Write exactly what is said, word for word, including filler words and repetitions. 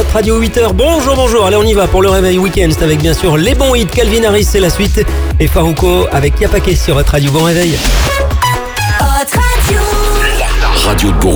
Hot Radio huit heures. Bonjour, bonjour. Allez, on y va pour le réveil week-end. C'est avec bien sûr les bons hits. Calvin Harris, c'est la suite. Et Farouko avec Y'a pas qu'à sur Hot Radio. Bon réveil. Hot Radio. La radio de Bourgogne.